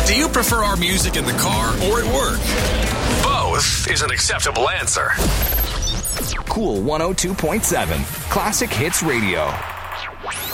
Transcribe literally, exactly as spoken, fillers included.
Do you prefer our music in the car or at work? Both is an acceptable answer. Cool one oh two point seven. Classic Hits Radio.